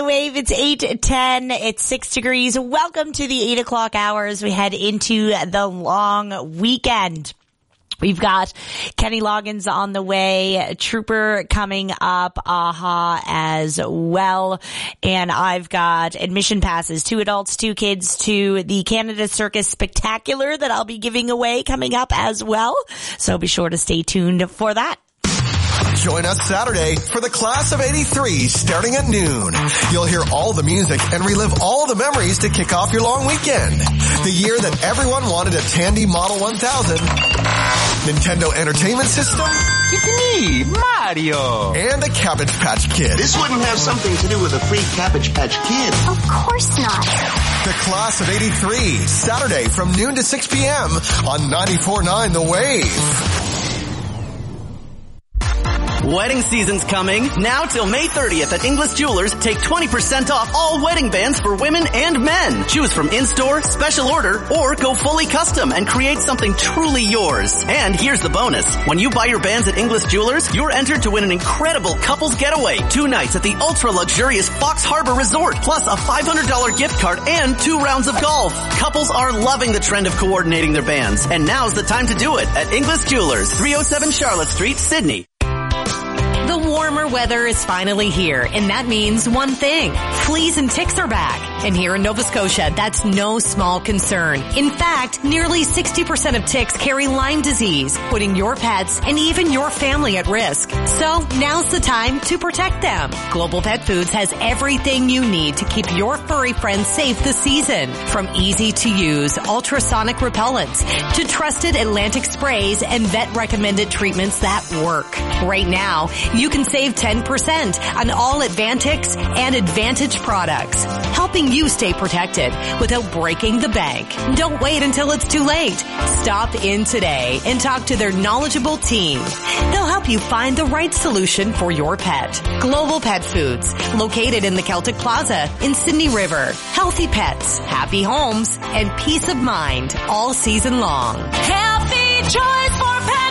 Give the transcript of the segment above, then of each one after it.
Wave, it's 8:10. It's 6 degrees. Welcome to the 8 o'clock hour as we head into the long weekend. We've got Kenny Loggins on the way, Trooper coming up, AHA as well. And I've got admission passes, 2 adults, 2 kids to the Canada Circus Spectacular that I'll be giving away coming up as well. So be sure to stay tuned for that. Join us Saturday for the Class of 83 starting at noon. You'll hear all the music and relive all the memories to kick off your long weekend. The year that everyone wanted a Tandy Model 1000, Nintendo Entertainment System, it's me, Mario, and a Cabbage Patch Kid. This wouldn't have something to do with a free Cabbage Patch Kid. Of course not. The Class of 83, Saturday from noon to 6 p.m. on 94.9 The Wave. Wedding season's coming. Now till May 30th at Inglis Jewelers, take 20% off all wedding bands for women and men. Choose from in-store, special order, or go fully custom and create something truly yours. And here's the bonus. When you buy your bands at Inglis Jewelers, you're entered to win an incredible couples getaway. 2 nights at the ultra-luxurious Fox Harbor Resort, plus a $500 gift card and 2 rounds of golf. Couples are loving the trend of coordinating their bands. And now's the time to do it at Inglis Jewelers, 307 Charlotte Street, Sydney. The warmer weather is finally here, and that means one thing. Fleas and ticks are back. And here in Nova Scotia, that's no small concern. In fact, nearly 60% of ticks carry Lyme disease, putting your pets and even your family at risk. So now's the time to protect them. Global Pet Foods has everything you need to keep your furry friends safe this season. From easy-to-use ultrasonic repellents to trusted Atlantic sprays and vet-recommended treatments that work. Right now, you can save 10% on all Advantix and Advantage products, helping you stay protected without breaking the bank. Don't wait until it's too late. Stop in today and talk to their knowledgeable team. They'll help you find the right solution for your pet. Global Pet Foods, located in the Celtic Plaza in Sydney River. Healthy pets, happy homes, and peace of mind all season long. Healthy choice for pets.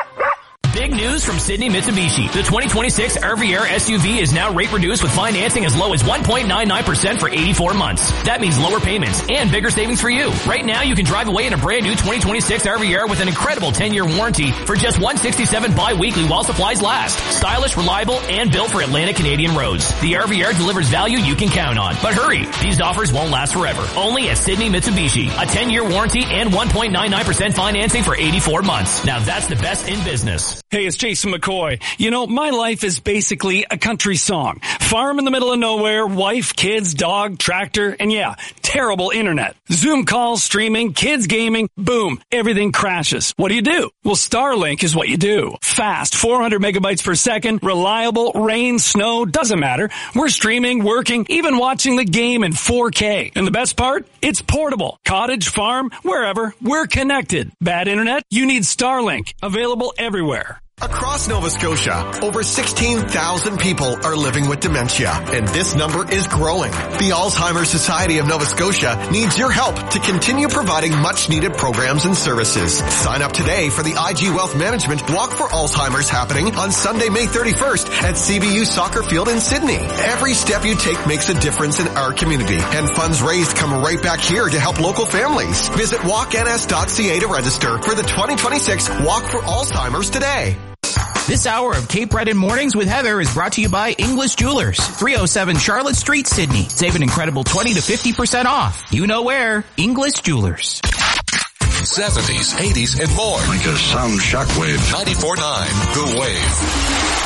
Big news from Sydney Mitsubishi. The 2026 RVR SUV is now rate reduced with financing as low as 1.99% for 84 months. That means lower payments and bigger savings for you. Right now, you can drive away in a brand new 2026 RVR with an incredible 10-year warranty for just $167 bi-weekly while supplies last. Stylish, reliable, and built for Atlantic Canadian roads. The RVR delivers value you can count on. But hurry, these offers won't last forever. Only at Sydney Mitsubishi. A 10-year warranty and 1.99% financing for 84 months. Now that's the best in business. Hey, it's Jason McCoy. You know, my life is basically a country song. Farm in the middle of nowhere, wife, kids, dog, tractor, and yeah, terrible internet. Zoom calls, streaming, kids gaming, boom, everything crashes. What do? Well, Starlink is what you do. Fast, 400 megabytes per second, reliable, rain, snow, doesn't matter. We're streaming, working, even watching the game in 4K. And the best part? It's portable. Cottage, farm, wherever, we're connected. Bad internet? You need Starlink. Available everywhere. Across Nova Scotia, over 16,000 people are living with dementia, and this number is growing. The Alzheimer's Society of Nova Scotia needs your help to continue providing much-needed programs and services. Sign up today for the IG Wealth Management Walk for Alzheimer's happening on Sunday, May 31st at CBU Soccer Field in Sydney. Every step you take makes a difference in our community, and funds raised come right back here to help local families. Visit walkns.ca to register for the 2026 Walk for Alzheimer's today. This hour of Cape Breton Mornings with Heather is brought to you by Inglis Jewelers, 307 Charlotte Street, Sydney. Save an incredible 20 to 50% off. You know where. Inglis Jewelers. 70s, 80s, and more. Like a sound shockwave. 94.9 The Wave.